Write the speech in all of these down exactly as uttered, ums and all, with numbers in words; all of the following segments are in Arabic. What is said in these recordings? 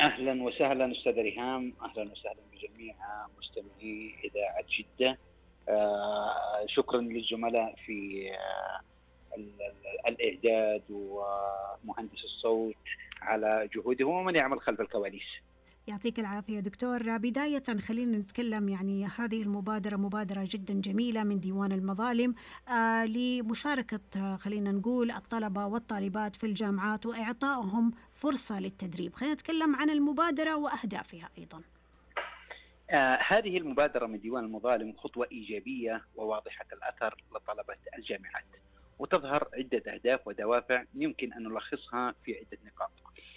أهلا وسهلا أستاذ ريهام، أهلا وسهلا بجميع مستمعي إذاعة جدة. آه شكرا للزملاء في آه ال- ال- الإعداد ومهندس الصوت على جهودهم ومن يعمل خلف الكواليس. يعطيك العافية دكتور. بداية خلينا نتكلم، يعني هذه المبادرة مبادرة جدا جميلة من ديوان المظالم آه لمشاركة آه خلينا نقول الطلبة والطالبات في الجامعات وإعطائهم فرصة للتدريب. خلينا نتكلم عن المبادرة وأهدافها أيضا. آه هذه المبادرة من ديوان المظالم خطوة إيجابية وواضحة الأثر لطلبة الجامعات، وتظهر عدة أهداف ودوافع يمكن أن نلخصها في عدة نقاط.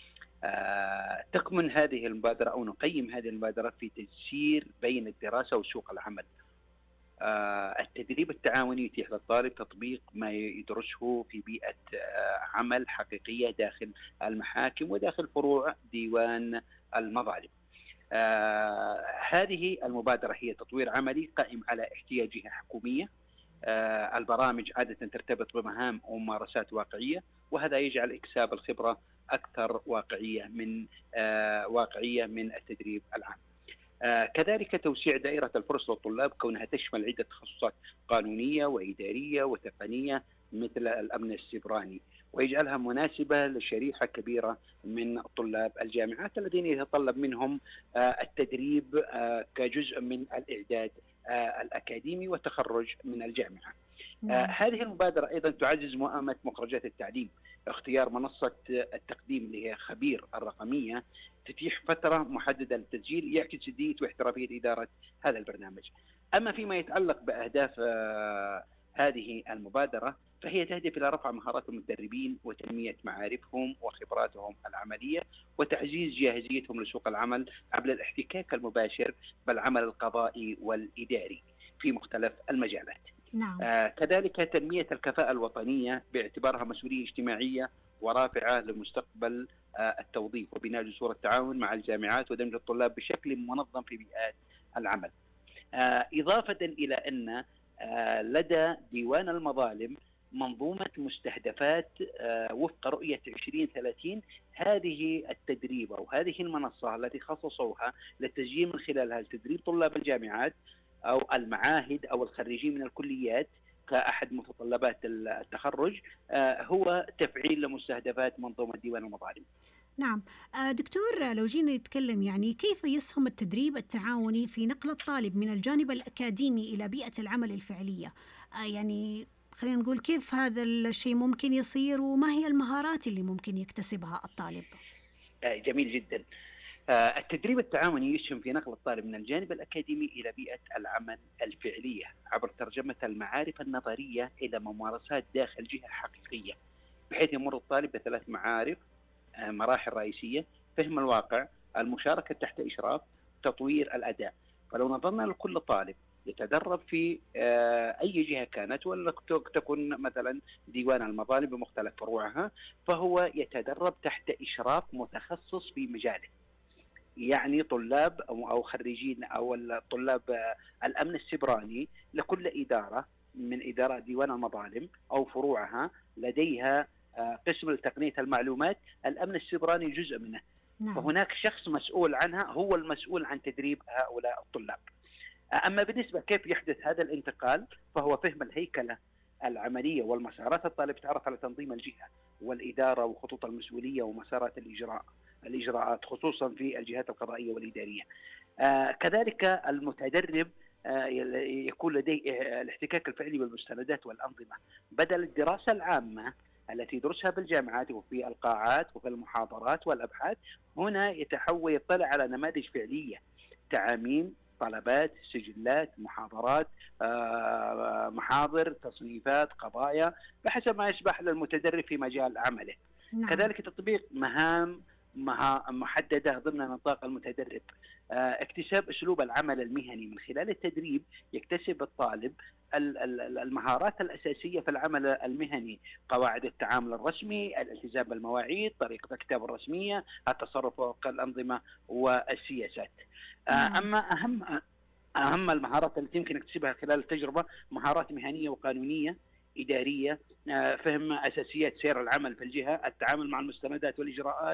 آه، تكمن هذه المبادرة أو نقيم هذه المبادرة في تجسير بين الدراسة وسوق العمل. آه، التدريب التعاوني يتيح للطالب تطبيق ما يدرسه في بيئة آه، عمل حقيقية داخل المحاكم وداخل فروع ديوان المظالم. آه، هذه المبادرة هي تطوير عملي قائم على احتياج جهة حكومية. آه، البرامج عادة ترتبط بمهام وممارسات واقعية، وهذا يجعل إكساب الخبرة أكثر واقعية من آه، واقعية من التدريب العام. آه، كذلك توسيع دائرة الفرص للطلاب كونها تشمل عدة تخصصات قانونية وإدارية وتقنية مثل الأمن السيبراني، ويجعلها مناسبة لشريحة كبيرة من طلاب الجامعات الذين يتطلب منهم آه، التدريب آه، كجزء من الإعداد آه، الأكاديمي والتخرج من الجامعة. آه، نعم. هذه المبادرة أيضا تعزز مؤامة مخرجات التعليم. اختيار منصة التقديم اللي هي خبير الرقمية تتيح فترة محددة للتسجيل يعكس جدية واحترافية إدارة هذا البرنامج. أما فيما يتعلق بأهداف آه، هذه المبادرة فهي تهدف إلى رفع مهارات المدربين وتنمية معارفهم وخبراتهم العملية وتعزيز جاهزيتهم لسوق العمل عبر الاحتكاك المباشر بالعمل القضائي والإداري في مختلف المجالات. نعم. آه كذلك تنمية الكفاءة الوطنية باعتبارها مسؤولية اجتماعية ورافعة لمستقبل آه التوظيف وبناء جسور التعاون مع الجامعات ودمج الطلاب بشكل منظم في بيئات العمل. آه إضافة إلى أن آه لدى ديوان المظالم منظومة مستهدفات آه وفق رؤية عشرين ثلاثين. هذه التدريب أو هذه المنصة التي خصصوها للتسجيل من خلالها لتدريب طلاب الجامعات أو المعاهد أو الخريجين من الكليات كأحد متطلبات التخرج آه هو تفعيل لمستهدفات منظومة ديوان المظالم. نعم. آه، دكتور، لو جينا نتكلم يعني كيف يسهم التدريب التعاوني في نقل الطالب من الجانب الأكاديمي إلى بيئة العمل الفعلية؟ آه، يعني خلينا نقول كيف هذا الشيء ممكن يصير وما هي المهارات اللي ممكن يكتسبها الطالب؟ آه جميل جدا. آه التدريب التعاوني يسهم في نقل الطالب من الجانب الأكاديمي إلى بيئة العمل الفعلية عبر ترجمة المعارف النظرية إلى ممارسات داخل جهة حقيقية، بحيث يمر الطالب بثلاث معارف آه مراحل رئيسية: فهم الواقع، المشاركة تحت إشراف، تطوير الأداء. فلو نظرنا لكل طالب يتدرب في آه أي جهة كانت، ولا تكون مثلا ديوان المظالم بمختلف فروعها، فهو يتدرب تحت إشراف متخصص في مجاله. يعني طلاب أو خريجين أو طلاب الأمن السيبراني لكل إدارة من إدارات ديوان المظالم أو فروعها لديها قسم لتقنية المعلومات، الأمن السيبراني جزء منه. نعم. فهناك شخص مسؤول عنها هو المسؤول عن تدريب هؤلاء الطلاب. أما بالنسبة كيف يحدث هذا الانتقال فهو فهم الهيكلة العملية والمسارات. الطالب يتعرف على تنظيم الجهة والإدارة وخطوط المسؤولية ومسارات الإجراء الإجراءات خصوصا في الجهات القضائية والإدارية. آه كذلك المتدرب آه يكون لديه الاحتكاك الفعلي بالمستندات والأنظمة بدل الدراسة العامة التي يدرسها بالجامعات وفي القاعات وفي المحاضرات والأبحاث. هنا يتحول يطلع على نماذج فعلية: تعاميم، طلبات، سجلات، محاضرات، آه محاضر، تصنيفات، قضايا، بحسب ما يسمح للمتدرب في مجال عمله. نعم. كذلك تطبيق مهام محددة ضمن نطاق المتدرب. اكتساب أسلوب العمل المهني. من خلال التدريب يكتسب الطالب المهارات الأساسية في العمل المهني: قواعد التعامل الرسمي، الالتزام بالمواعيد، طريقة الكتابة الرسمية، التصرف وفق الأنظمة والسياسات. نعم. أما أهم أهم المهارات التي يمكن اكتسابها خلال التجربة مهارات مهنية وقانونية إدارية، فهم أساسيات سير العمل في الجهة، التعامل مع المستندات والإجراءات.